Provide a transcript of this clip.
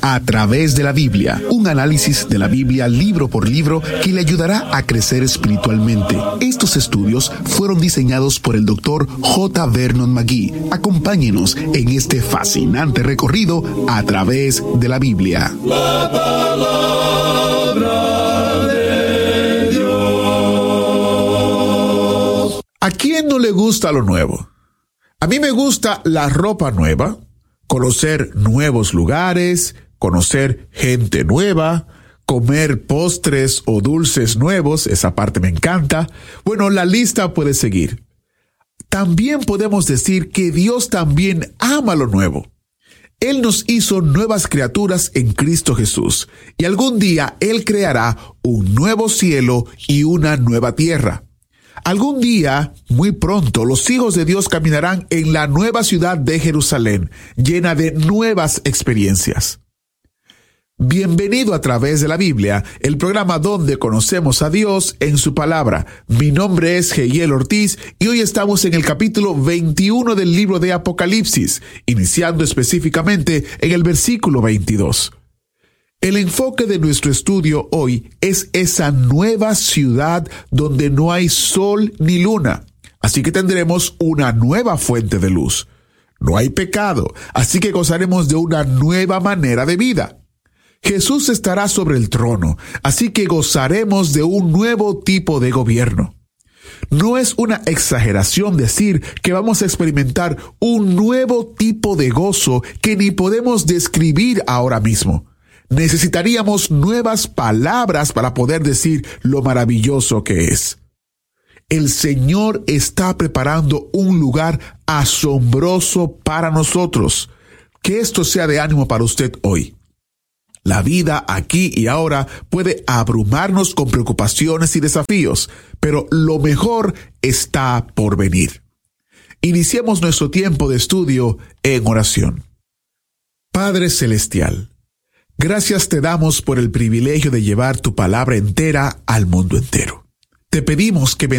A través de la Biblia, un análisis de la Biblia libro por libro que le ayudará a crecer espiritualmente. Estos estudios fueron diseñados por el Dr. J. Vernon McGee. Acompáñenos en este fascinante recorrido a través de la Biblia. La palabra de Dios. ¿A quién no le gusta lo nuevo? A mí me gusta la ropa nueva, conocer nuevos lugares, conocer gente nueva, comer postres o dulces nuevos, esa parte me encanta. Bueno, la lista puede seguir. También podemos decir que Dios también ama lo nuevo. Él nos hizo nuevas criaturas en Cristo Jesús, y algún día Él creará un nuevo cielo y una nueva tierra. Algún día, muy pronto, los hijos de Dios caminarán en la nueva ciudad de Jerusalén, llena de nuevas experiencias. Bienvenido a través de la Biblia, el programa donde conocemos a Dios en su palabra. Mi nombre es Jehiel Ortiz y hoy estamos en el capítulo 21 del libro de Apocalipsis, iniciando específicamente en el versículo 22. El enfoque de nuestro estudio hoy es esa nueva ciudad donde no hay sol ni luna, así que tendremos una nueva fuente de luz. No hay pecado, así que gozaremos de una nueva manera de vida. Jesús estará sobre el trono, así que gozaremos de un nuevo tipo de gobierno. No es una exageración decir que vamos a experimentar un nuevo tipo de gozo que ni podemos describir ahora mismo. Necesitaríamos nuevas palabras para poder decir lo maravilloso que es. El Señor está preparando un lugar asombroso para nosotros. Que esto sea de ánimo para usted hoy. La vida aquí y ahora puede abrumarnos con preocupaciones y desafíos, pero lo mejor está por venir. Iniciemos nuestro tiempo de estudio en oración. Padre Celestial, gracias te damos por el privilegio de llevar tu palabra entera al mundo entero. Te pedimos que